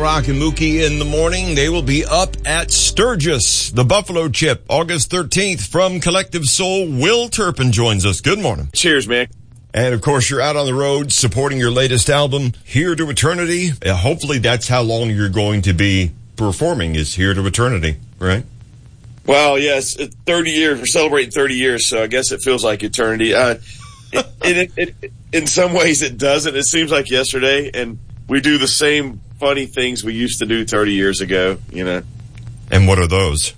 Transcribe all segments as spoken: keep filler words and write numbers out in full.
Rock and Mookie in the morning. They will be up at Sturgis, the Buffalo Chip, August thirteenth. From Collective Soul, Will Turpin joins us. Good morning. Cheers, man. And, of course, you're out on the road supporting your latest album, Here to Eternity. Uh, hopefully that's how long you're going to be performing, is Here to Eternity, right? Well, yes, it's thirty years. We're celebrating thirty years, so I guess it feels like eternity. Uh, it, it, it, it, in some ways it doesn't. It seems like yesterday, and we do the same funny things we used to do thirty years ago, you know. And what are those?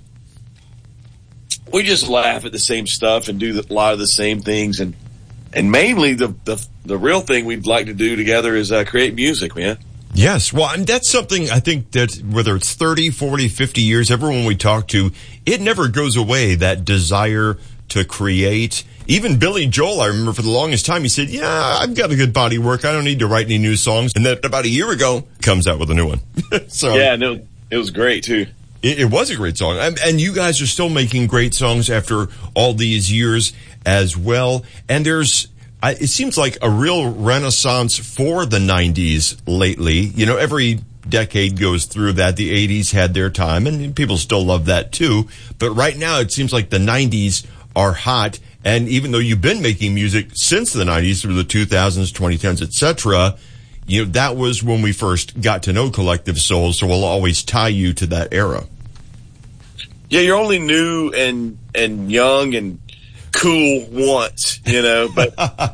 We just laugh at the same stuff and do the, a lot of the same things. And, and mainly the, the, the real thing we'd like to do together is uh, create music, man. Yes. Well, and that's something I think that whether it's thirty, forty, fifty years, everyone we talk to, it never goes away, that desire to create. Even Billy Joel, I remember for the longest time, he said, yeah, I've got a good body of work. I don't need to write any new songs. And then about a year ago, comes out with a new one. So yeah, no, it was great too. It, it was a great song. And, and you guys are still making great songs after all these years as well. And there's, I, it seems like a real renaissance for the nineties lately. You know, every decade goes through that. The eighties had their time, and people still love that too. But right now, it seems like the nineties are hot. And even though you've been making music since the nineties, through the two thousands, twenty tens, et cetera, you know, that was when we first got to know Collective Soul, so we'll always tie you to that era. Yeah, you're only new and and young and cool once, you know, but uh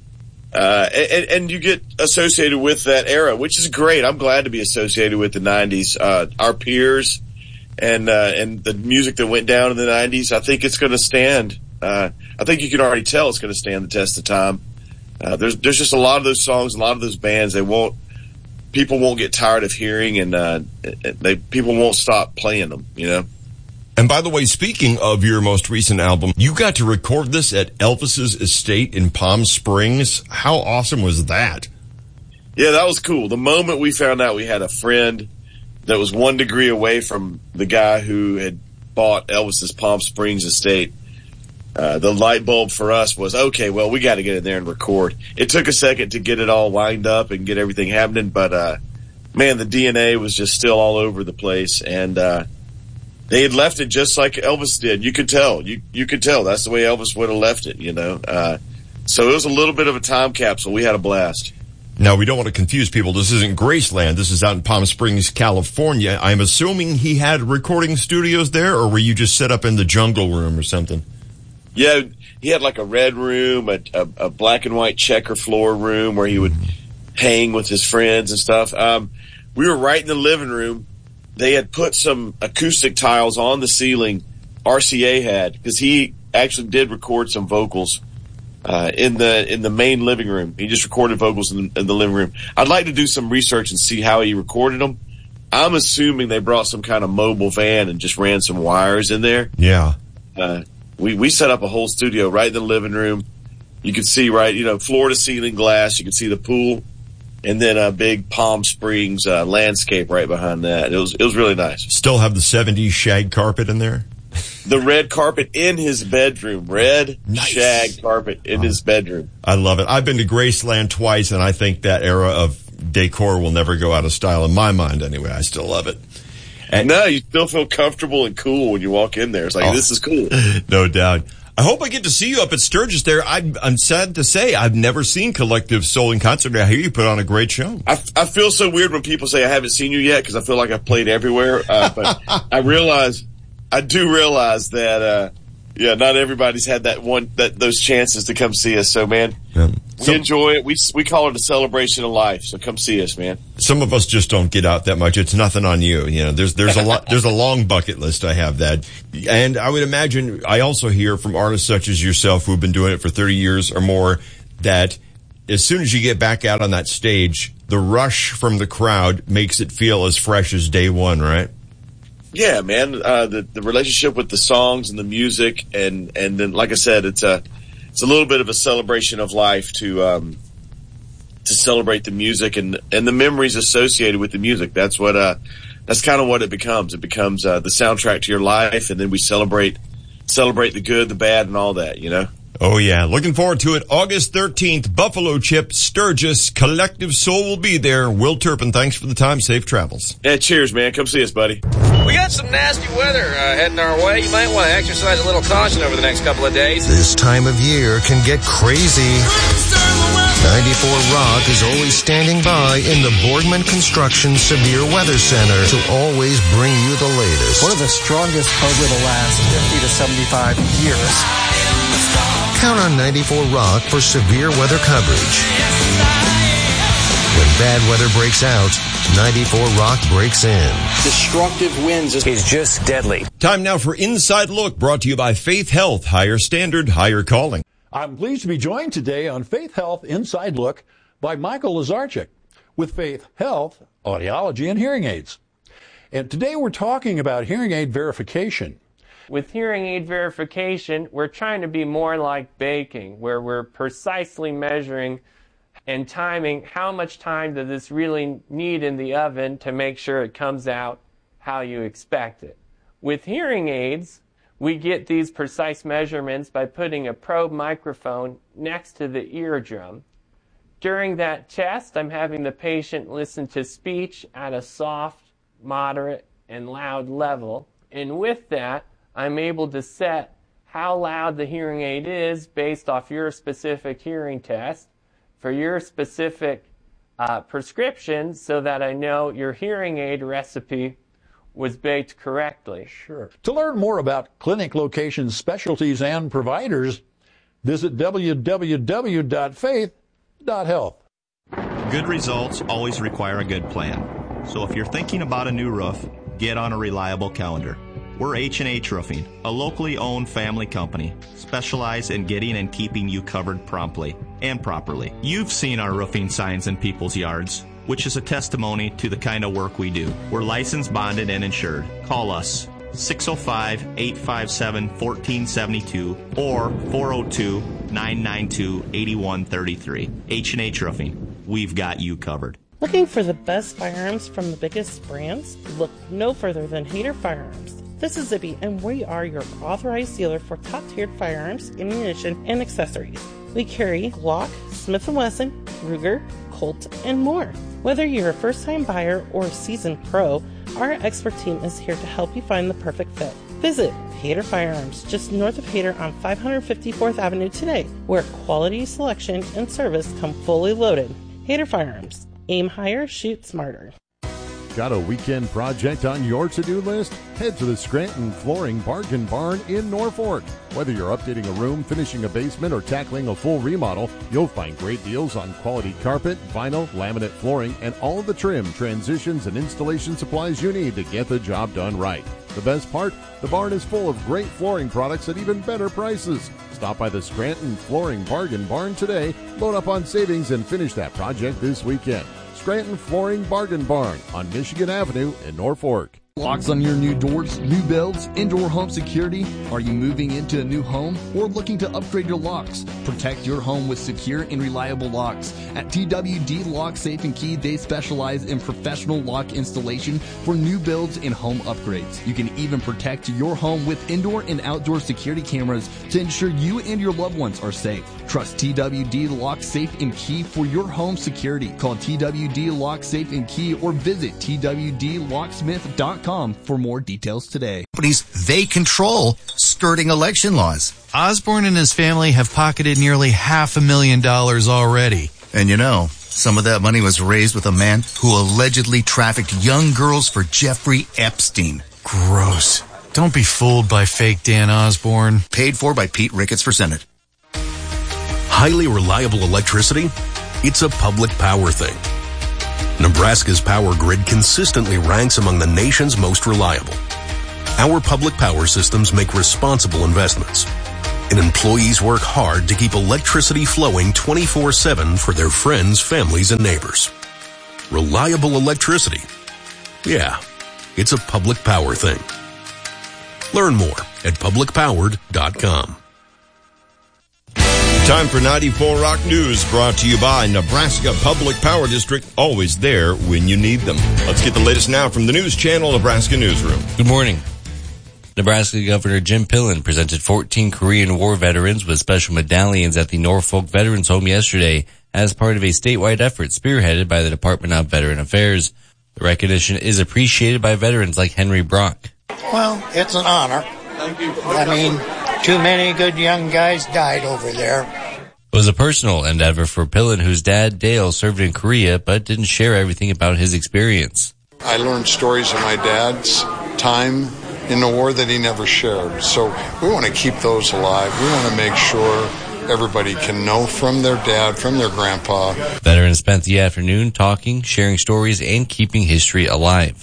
and, and you get associated with that era, which is great. I'm glad to be associated with the nineties. Uh our peers and uh and the music that went down in the nineties, I think it's going to stand. Uh I think you can already tell it's going to stand the test of time. Uh there's there's just a lot of those songs, a lot of those bands, they won't people won't get tired of hearing, and uh they people won't stop playing them, you know. And by the way, speaking of your most recent album, you got to record this at Elvis's estate in Palm Springs. How awesome was that? Yeah, that was cool. The moment we found out we had a friend that was one degree away from the guy who had bought Elvis's Palm Springs estate, uh, the light bulb for us was, okay, well, we got to get in there and record. It took a second to get it all lined up and get everything happening, but, uh, man, the D N A was just still all over the place, and, uh, they had left it just like Elvis did. You could tell. You you could tell. That's the way Elvis would have left it, you know. Uh, so it was a little bit of a time capsule. We had a blast. Now, we don't want to confuse people. This isn't Graceland. This is out in Palm Springs, California. I'm assuming he had recording studios there, or were you just set up in the jungle room or something? Yeah, he had like a red room, a, a, a black and white checker floor room where he would hang with his friends and stuff. Um, we were right in the living room. They had put some acoustic tiles on the ceiling, R C A had, because he actually did record some vocals uh in the in the main living room. He just recorded vocals in the, in the living room. I'd like to do some research and see how he recorded them. I'm assuming they brought some kind of mobile van and just ran some wires in there. Yeah. Uh, we, we set up a whole studio right in the living room. You could see right, you know, floor to ceiling glass. You could see the pool. And then a big Palm Springs uh, landscape right behind that. It was it was really nice. Still have the seventies shag carpet in there? The red carpet in his bedroom. Red nice. Shag carpet in oh, his bedroom. I love it. I've been to Graceland twice, and I think that era of decor will never go out of style in my mind anyway. I still love it. And no, you still feel comfortable and cool when you walk in there. It's like, oh, this is cool. No doubt. I hope I get to see you up at Sturgis there. I'm, I'm sad to say I've never seen Collective Soul in concert. I hear you put on a great show. I, I feel so weird when people say I haven't seen you yet, because I feel like I've played everywhere. Uh, but I realize, I do realize that, uh, yeah, not everybody's had that one, that those chances to come see us. So, man, yeah. we enjoy it. We we call it a celebration of life. So come see us, man. Some of us just don't get out that much. It's nothing on you. You know, there's there's a lot there's a long bucket list. I have that, and I would imagine I also hear from artists such as yourself who've been doing it for thirty years or more that as soon as you get back out on that stage, the rush from the crowd makes it feel as fresh as day one, right? Yeah, man. Uh, the, the relationship with the songs and the music, and, and then, like I said, it's a, it's a little bit of a celebration of life to, um, to celebrate the music and, and the memories associated with the music. That's what, uh, that's kind of what it becomes. It becomes, uh, the soundtrack to your life, and then we celebrate, celebrate the good, the bad, and all that, you know? Oh, yeah. Looking forward to it. August thirteenth, Buffalo Chip, Sturgis, Collective Soul will be there. Will Turpin, thanks for the time. Safe travels. Yeah, cheers, man. Come see us, buddy. We got some nasty weather uh, heading our way. You might want to exercise a little caution over the next couple of days. This time of year can get crazy. ninety-four Rock is always standing by in the Boardman Construction Severe Weather Center to always bring you the latest. One of the strongest over the last fifty to seventy-five years. Count on ninety-four Rock for severe weather coverage. When bad weather breaks out, ninety-four Rock breaks in. Destructive winds is just deadly. Time now for Inside Look, brought to you by Faith Health. Higher standard, higher calling. I'm pleased to be joined today on Faith Health Inside Look by Michael Lazarchik with Faith Health, Audiology and Hearing Aids. And today we're talking about hearing aid verification. With hearing aid verification, we're trying to be more like baking, where we're precisely measuring and timing how much time does this really need in the oven to make sure it comes out how you expect it. With hearing aids, we get these precise measurements by putting a probe microphone next to the eardrum. During that test, I'm having the patient listen to speech at a soft, moderate, and loud level. And with that, I'm able to set how loud the hearing aid is based off your specific hearing test for your specific uh, prescription so that I know your hearing aid recipe was baked correctly. Sure. To learn more about clinic locations, specialties, and providers, visit w w w dot faith dot health. Good results always require a good plan. So if you're thinking about a new roof, get on a reliable calendar. We're H and H Roofing, a locally owned family company, specialized in getting and keeping you covered promptly and properly. You've seen our roofing signs in people's yards, which is a testimony to the kind of work we do. We're licensed, bonded, and insured. Call us six oh five, eight five seven, one four seven two or four oh two, nine nine two, eight one three three. H and H Roofing. We've got you covered. Looking for the best firearms from the biggest brands? Look no further than Hayter Firearms. This is Zibby, and we are your authorized dealer for top-tiered firearms, ammunition, and accessories. We carry Glock, Smith and Wesson, Ruger, Colt, and more. Whether you're a first-time buyer or a seasoned pro, our expert team is here to help you find the perfect fit. Visit Hayter Firearms, just north of Hayter on five fifty-fourth Avenue today, where quality, selection, and service come fully loaded. Hayter Firearms. Aim higher, shoot smarter. Got a weekend project on your to-do list? Head to the Scranton Flooring Bargain Barn in Norfolk. Whether you're updating a room, finishing a basement, or tackling a full remodel, you'll find great deals on quality carpet, vinyl, laminate flooring, and all of the trim, transitions, and installation supplies you need to get the job done right. The best part? The barn is full of great flooring products at even better prices. Stop by the Scranton Flooring Bargain Barn today, load up on savings, and finish that project this weekend. Scranton Flooring Bargain Barn on Michigan Avenue in Norfolk. Locks on your new doors, new builds, indoor home security? Are you moving into a new home or looking to upgrade your locks? Protect your home with secure and reliable locks. At T W D Lock Safe and Key, they specialize in professional lock installation for new builds and home upgrades. You can even protect your home with indoor and outdoor security cameras to ensure you and your loved ones are safe. Trust T W D Lock Safe and Key for your home security. Call T W D Lock Safe and Key or visit T W D locksmith dot com for more details today. Companies they control skirting election laws. Osborne and his family have pocketed nearly half a million dollars already. And you know, some of that money was raised with a man who allegedly trafficked young girls for Jeffrey Epstein. Gross. Don't be fooled by fake Dan Osborne. Paid for by Pete Ricketts for Senate. Highly reliable electricity? It's a public power thing. Nebraska's power grid consistently ranks among the nation's most reliable. Our public power systems make responsible investments, and employees work hard to keep electricity flowing twenty-four seven for their friends, families, and neighbors. Reliable electricity. Yeah, it's a public power thing. Learn more at public powered dot com. Time for ninety-four Rock News, brought to you by Nebraska Public Power District, always there when you need them. Let's get the latest now from the News Channel Nebraska Newsroom. Good morning. Nebraska Governor Jim Pillen presented fourteen Korean War veterans with special medallions at the Norfolk Veterans Home yesterday as part of a statewide effort spearheaded by the Department of Veteran Affairs. The recognition is appreciated by veterans like Henry Brock. Well, it's an honor. Thank you. I mean, too many good young guys died over there. It was a personal endeavor for Pillen, whose dad, Dale, served in Korea but didn't share everything about his experience. I learned stories of my dad's time in the war that he never shared. So we want to keep those alive. We want to make sure everybody can know from their dad, from their grandpa. Veterans spent the afternoon talking, sharing stories, and keeping history alive.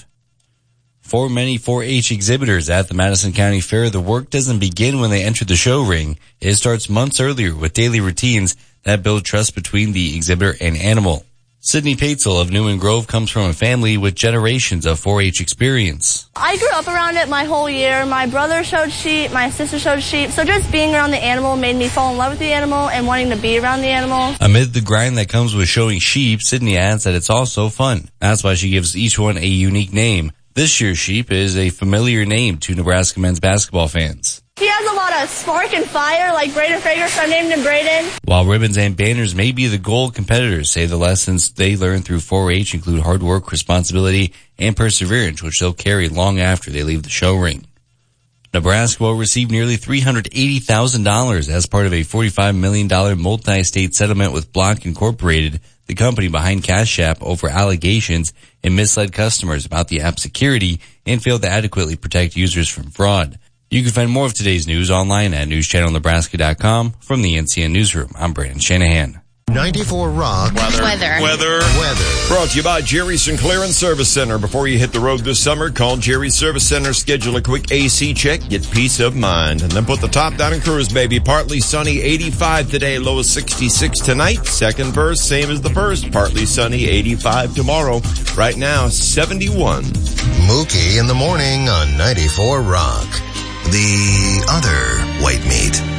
For many four H exhibitors at the Madison County Fair, the work doesn't begin when they enter the show ring. It starts months earlier with daily routines that build trust between the exhibitor and animal. Sydney Paetzel of Newman Grove comes from a family with generations of four H experience. I grew up around it my whole year. My brother showed sheep, my sister showed sheep, so just being around the animal made me fall in love with the animal and wanting to be around the animal. Amid the grind that comes with showing sheep, Sydney adds that it's also fun. That's why she gives each one a unique name. This year's sheep is a familiar name to Nebraska men's basketball fans. He has a lot of spark and fire, like Braden Frager, so I named him Braden. While ribbons and banners may be the goal, competitors say the lessons they learn through four H include hard work, responsibility, and perseverance, which they'll carry long after they leave the show ring. Nebraska will receive nearly three hundred eighty thousand dollars as part of a forty-five million dollars multi-state settlement with Block Incorporated, the company behind Cash App, over allegations and misled customers about the app's security and failed to adequately protect users from fraud. You can find more of today's news online at news channel nebraska dot com. From the N C N Newsroom, I'm Brandon Shanahan. ninety-four Rock. Weather. Weather. Weather. Weather. Brought to you by Jerry Sinclair and Service Center. Before you hit the road this summer, call Jerry Service Center, schedule a quick A C check, get peace of mind, and then put the top down and cruise, baby. Partly sunny, eighty-five today, low of sixty-six tonight. Second verse, same as the first. Partly sunny, eighty-five tomorrow. Right now, seventy-one. Mookie in the morning on ninety-four Rock. The other white meat.